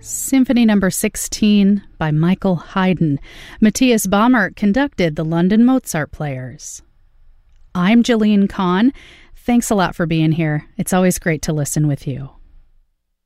Symphony No. 16 by Michael Haydn. Matthias Baumert conducted the London Mozart Players. I'm Jillian Kahn. Thanks a lot for being here. It's always great to listen with you.